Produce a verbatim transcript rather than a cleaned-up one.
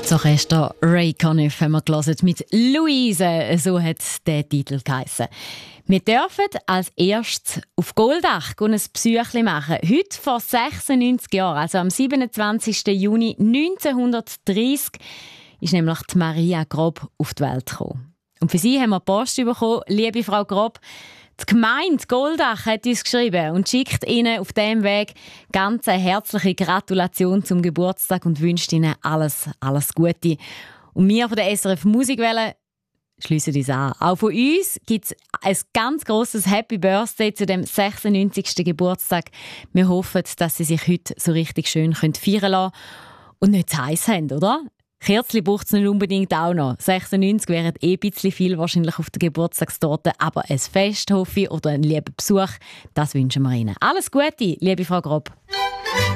Das Orchester Ray Conniff haben wir gehört mit «Luise», so hat der Titel geheissen. Wir dürfen als erstes auf Goldach ein Psychli machen. Heute vor sechsundneunzig Jahren, also am siebenundzwanzigsten Juni neunzehnhundertdreissig, ist nämlich die Maria Grob auf die Welt gekommen. Und für sie haben wir Post bekommen. Liebe Frau Grob, die Gemeinde Goldach hat uns geschrieben und schickt Ihnen auf diesem Weg ganz eine herzliche Gratulation zum Geburtstag und wünscht Ihnen alles, alles Gute. Und wir von der S R F Musikwelle schliessen uns an. Auch von uns gibt es ein ganz grosses Happy Birthday zu dem sechsundneunzigsten Geburtstag. Wir hoffen, dass Sie sich heute so richtig schön feiern lassen und nicht zu heiß haben, oder? Kerzli braucht es nicht unbedingt auch noch. sechsundneunzig wären eh ein bisschen viel wahrscheinlich auf der Geburtstagstorte, aber ein Fest, hoffe ich, oder einen lieben Besuch, das wünschen wir Ihnen. Alles Gute, liebe Frau Grob.